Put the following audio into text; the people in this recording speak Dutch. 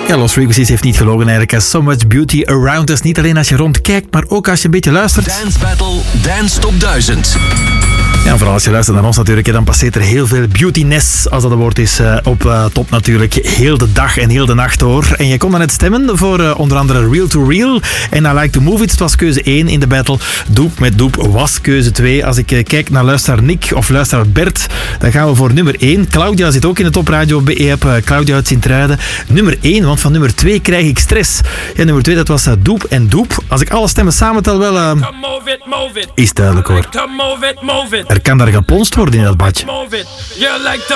Ja, Lost Frequencies heeft niet gelogen eigenlijk. So much beauty around us. Niet alleen als je rondkijkt, maar ook als je een beetje luistert. Dance Battle, Dance Top 1000. Ja, vooral als je luistert naar ons natuurlijk, dan passeert er heel veel beautiness, als dat een woord is, op top natuurlijk. Heel de dag en heel de nacht door. En je kon dan net stemmen voor onder andere Real to Real en I Like to Move It. Het was keuze 1 in de battle. Doep met Doep was keuze 2. Als ik kijk naar luisteraar Nick of luisteraar Bert, dan gaan we voor nummer 1. Claudia zit ook in de Top Radio BE-app. Claudia uit Sint-Truiden. Nummer 1, want van nummer 2 krijg ik stress. Ja, nummer 2, dat was Doep en Doep. Als ik alle stemmen samentel, wel... is duidelijk hoor. Er kan daar geponst worden in dat badje.